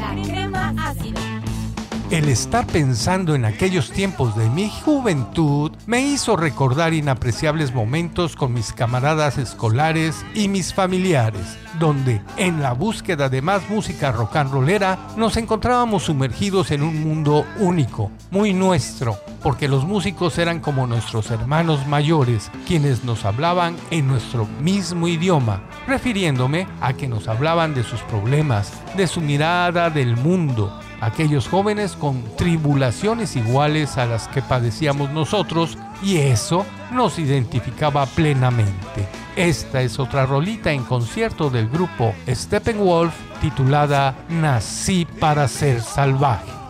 La crema ácida. El estar pensando en aquellos tiempos de mi juventud me hizo recordar inapreciables momentos con mis camaradas escolares y mis familiares, donde, en la búsqueda de más música rock and rollera, nos encontrábamos sumergidos en un mundo único, muy nuestro, porque los músicos eran como nuestros hermanos mayores, quienes nos hablaban en nuestro mismo idioma, refiriéndome a que nos hablaban de sus problemas, de su mirada del mundo, aquellos jóvenes con tribulaciones iguales a las que padecíamos nosotros, y eso nos identificaba plenamente. Esta es otra rolita en concierto del grupo Steppenwolf titulada Nací para ser salvaje.